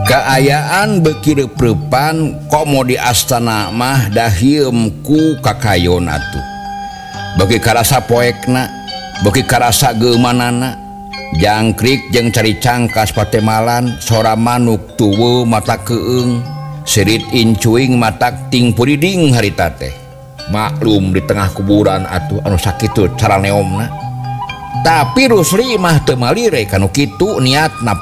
Keayaan bekireuprepan komo di astana mah dahiem ku kakayon atuh. Bagi karasa poekna, bagi karasa geumanana, jangkrik jeung cari cangkas patemalan, sora manuk tuweuh mata keung, sirit incuing matak ting puriding harita teh. Maklum di tengah kuburan atuh anu sakitu cara neomna. Tapi Rusli mah teu malire kanu kitu niatna